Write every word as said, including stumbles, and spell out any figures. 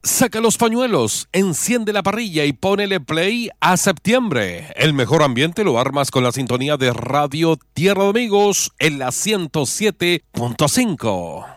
Saca los pañuelos, enciende la parrilla y ponele play a septiembre. El mejor ambiente lo armas con la sintonía de Radio Tierra de Amigos en la ciento siete punto cinco.